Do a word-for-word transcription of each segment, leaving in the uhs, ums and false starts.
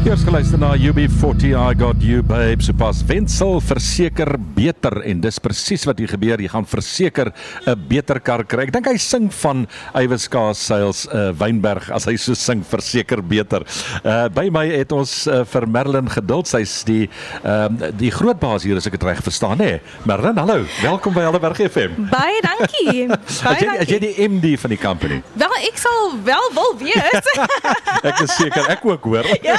Eers geluister na U B forty, I Got You Babe, so pas Wenzel verseker beter, en dis presies wat hier gebeur, jy gaan verseker 'n beter kar kry. Ek dink hy sing van Ywes Kaas Sales uh, Wynberg, as hy so sing, verseker beter. Uh, by my het ons uh, vir Merlin Geduld, sy's die, uh, die groot baas hier, as ek het reg verstaan, hè? Merlin, hallo, welkom by Helderberg F M. Baie dankie. Baie as, jy, as jy die M D van die company? Wel, ek sal wel wil weet. Ek is seker, ek ook hoor. Ja.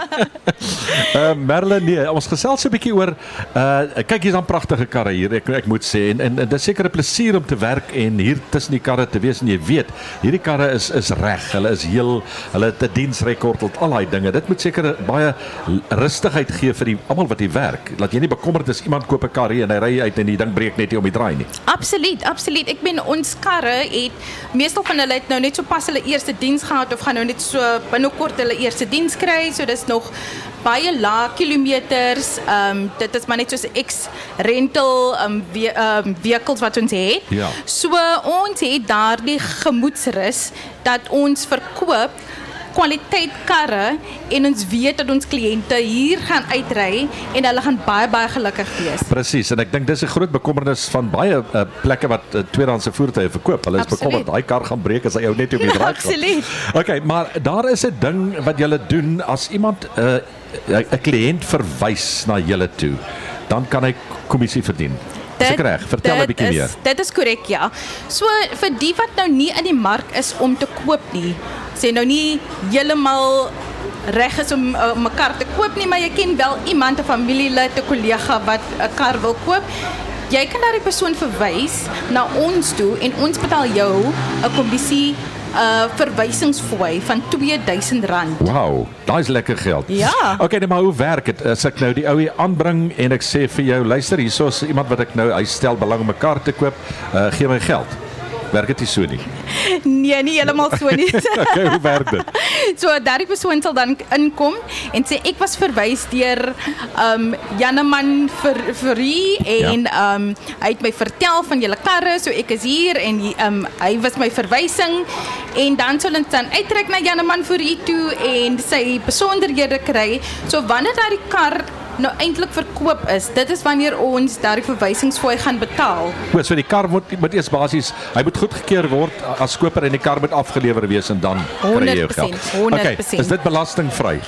uh, Merlin, nee, ons gesels 'n bietjie oor, uh, kyk, hier is dan pragtige karre hier, ek, ek moet sê, en, en, en dis seker 'n plesier om te werk en hier tussen die karre te wees, en jy weet, hierdie karre is, is reg, hulle is heel, hulle het 'n diensrekord, het al daai dinge, dit moet seker baie rustigheid gee vir die, almal wat hier werk, laat jy nie bekommerd is, iemand koop 'n kar hier en hy ry uit en die ding breek net nie om die draai nie. Absoluut, absoluut, ek ben ons karre het, meestal van hulle het nou net so pas hulle eerste diens gehad, of gaan nou net so binnekort hulle eerste diens kry, so dis nog baie lae kilometers, um, dit is maar net soos ex-rental um, we, um, vehicles wat ons het. Ja. So ons het daardie gemoedsrus dat ons verkoop kwaliteit karre en ons weet dat ons kliënte hier gaan uitry en hulle gaan baie baie gelukkig wees. Presies, en ek dink dis 'n groot bekommernis van baie uh, plekke wat uh, tweedehandse voertuie verkoop. Hulle is Absoluut. bekommerd, daai kar gaan breek as hy jou net op die draai gaan. Absoluut. Okay, maar daar is 'n ding wat julle doen as iemand 'n uh, 'n kliënt verwys na julle toe, dan kan hy kommissie verdien. Dis ek reg? Vertel 'n bietjie meer. Dit is korrek, ja. So vir die wat nou nie in die mark is om te koop nie, sê nou nie heeltemal reg is om uh, om 'n kar te koop nie, maar jy ken wel iemand, 'n familielid, 'n kollega wat 'n kar wil koop. Jy kan daardie persoon verwys na ons toe en ons betaal jou 'n kommissie uh, verwysingsfooi van twee duisend rand. Wow, daai is lekker geld. Ja. Okay, maar hoe werk dit? As ek nou die ou hier aanbring en ek sê vir jou, luister, hierso is iemand wat ek nou, hy stel belang om 'n kar te koop, uh, gee my geld. Werk dit nie so nie? Nee, nie helemaal so nie. Okay, hoe werk dit? So daardie persoon sal dan inkom en sê ek was verwys deur um Janneman vir vir u en ja. um hy het my vertel van julle karre, so ek is hier en um hy was my verwysing en dan sal ons dan uittrek na Janneman vir u toe en sy besonderhede kry. So wanneer daardie kar nou eintlik verkoop is, dit is wanneer ons daardie verwysingsfooi gaan betaal. Goed, so die kar moet, moet eers basies, hy moet goedgekeur word as koper en die kar moet afgelewer wees en dan kry jy jou geld. honderd Okay, persent. is dit belastingvry?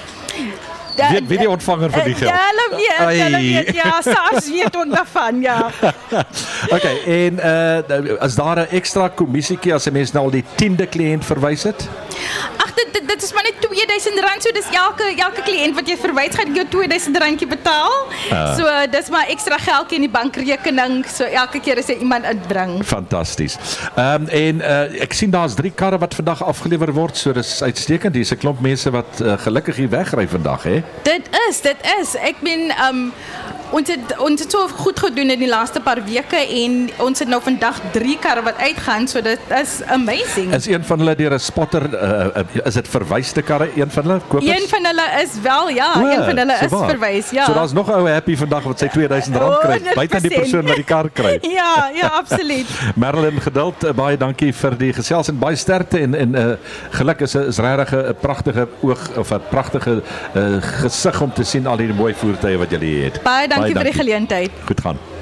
Da, Wie, wie die ontvanger van die geld? Ja, hulle weet, hulle weet, ja, SARS weet ook daarvan, ja. Okay, en uh, is daar 'n ekstra kommissiekie as 'n mens nou al die tiende kliënt verwys het? Ag, dit, dit, dit is maar net twee duisend rand, so dis elke elke kliënt wat jy verwys gaan jou twee duisend randjie betaal. Uh, so dis maar ekstra geldjie in die bankrekening, so elke keer as jy iemand inbring. Fantasties. Ehm um, en uh, ek sien daar's drie karre wat vandag afgelewer word, so dis uitstekend. Hier's 'n klomp mense wat uh, gelukkig hier wegry vandag, hè? Dit is, dit is. Ek ben um ons het ons het so goed gedoen in die laaste paar weke en ons het nou vandag drie karre wat uitgaan, so dit is amazing. Is een van hulle deur 'n spotter, uh, is dit verwyste karre, een van hulle kopers? Een van hulle is wel, ja, O, een van hulle so is waar. verwys, ja. So daar's nog 'n ou happy vandag wat sy twee duisend rand kry, buite die persoon wat die kar kry. Ja, ja, absoluut. Merlin Geduld, uh, baie dankie vir die gesels en baie sterkte en en uh, geluk is is regtig 'n pragtige oog of 'n pragtige uh, gesig om te sien al hierdie mooi voertuie wat julle het. Baie dankie, baie dankie vir die geleentheid. Goed gaan.